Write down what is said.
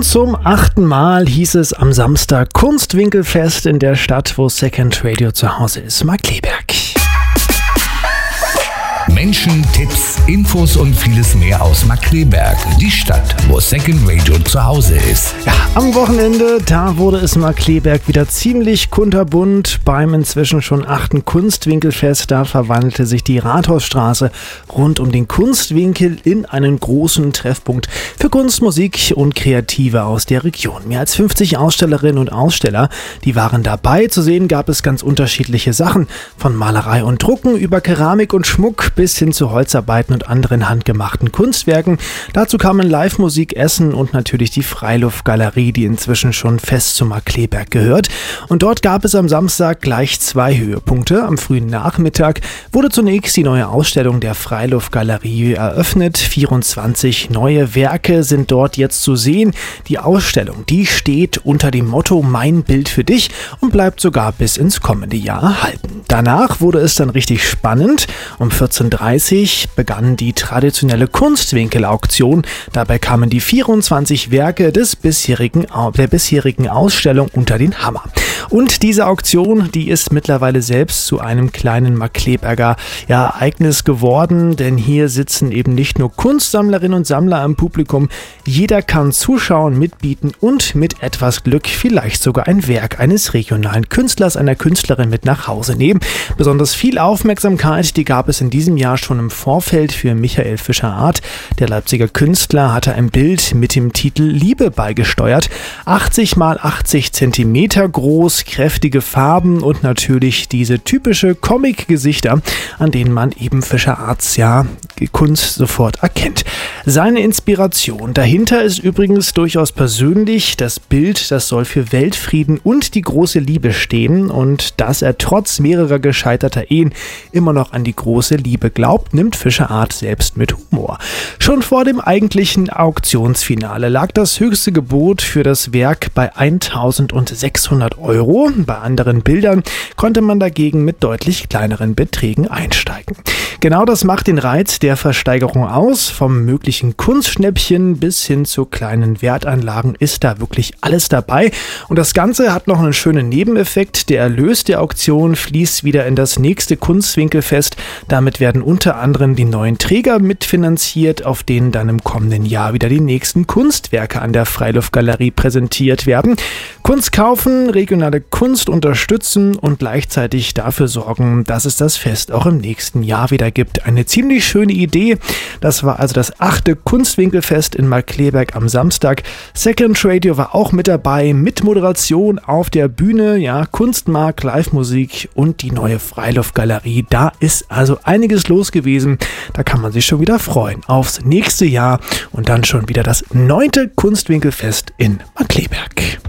Und zum 8. Mal hieß es am Samstag Kunstwinkelfest in der Stadt, wo Second Radio zu Hause ist, Markkleeberg. Menschen, Tipps, Infos und vieles mehr aus Markkleeberg, die Stadt, wo Second Radio zu Hause ist. Ja, am Wochenende, da wurde es in Markkleeberg wieder ziemlich kunterbunt. Beim inzwischen schon 8. Kunstwinkelfest, da verwandelte sich die Rathausstraße rund um den Kunstwinkel in einen großen Treffpunkt für Kunst, Musik und Kreative aus der Region. Mehr als 50 Ausstellerinnen und Aussteller, die waren dabei. Zu sehen gab es ganz unterschiedliche Sachen, von Malerei und Drucken über Keramik und Schmuck bis hin zu Holzarbeiten und anderen handgemachten Kunstwerken. Dazu kamen Live-Musik, Essen und natürlich die Freiluftgalerie, die inzwischen schon fest zu Markkleeberg gehört. Und dort gab es am Samstag gleich 2 Höhepunkte. Am frühen Nachmittag wurde zunächst die neue Ausstellung der Freiluftgalerie eröffnet. 24 neue Werke sind dort jetzt zu sehen. Die Ausstellung, die steht unter dem Motto Mein Bild für dich und bleibt sogar bis ins kommende Jahr erhalten. Danach wurde es dann richtig spannend. Um 14:30 Uhr begann die traditionelle Kunstwinkelauktion. Dabei kamen die 24 Werke der bisherigen Ausstellung unter den Hammer. Und diese Auktion, die ist mittlerweile selbst zu einem kleinen Markkleeberger Ereignis geworden, denn hier sitzen eben nicht nur Kunstsammlerinnen und Sammler im Publikum. Jeder kann zuschauen, mitbieten und mit etwas Glück vielleicht sogar ein Werk eines regionalen Künstlers, einer Künstlerin mit nach Hause nehmen. Besonders viel Aufmerksamkeit, die gab es in diesem Jahr schon im Vorfeld für Michael Fischer-Arth. Der Leipziger Künstler hatte ein Bild mit dem Titel Liebe beigesteuert. 80 x 80 Zentimeter groß, kräftige Farben und natürlich diese typische Comic-Gesichter, an denen man eben Fischer-Arths Kunst sofort erkennt. Seine Inspiration dahinter ist übrigens durchaus persönlich. Das Bild, das soll für Weltfrieden und die große Liebe stehen, und dass er trotz mehrerer gescheiterter Ehen immer noch an die große Liebe glaubt, nimmt Fischer-Arth selbst mit Humor. Schon vor dem eigentlichen Auktionsfinale lag das höchste Gebot für das Werk bei 1.600 €. Bei anderen Bildern konnte man dagegen mit deutlich kleineren Beträgen einsteigen. Genau das macht den Reiz der Versteigerung aus. Vom möglichen Kunstschnäppchen bis hin zu kleinen Wertanlagen ist da wirklich alles dabei. Und das Ganze hat noch einen schönen Nebeneffekt. Der Erlös der Auktion fließt wieder in das nächste Kunstwinkelfest. Damit werden unter anderem die neuen Träger mitfinanziert, auf denen dann im kommenden Jahr wieder die nächsten Kunstwerke an der Freiluftgalerie präsentiert werden. Kunst kaufen, regionale Kunst unterstützen und gleichzeitig dafür sorgen, dass es das Fest auch im nächsten Jahr wieder gibt. Eine ziemlich schöne Idee. Das war also das 8. Kunstwinkelfest in Markkleeberg am Samstag. Second Radio war auch mit dabei, mit Moderation auf der Bühne, Kunstmarkt, Live-Musik und die neue Freiluftgalerie. Da ist also einiges los gewesen. Da kann man sich schon wieder freuen aufs nächste Jahr und dann schon wieder das 9. Kunstwinkelfest in Markkleeberg.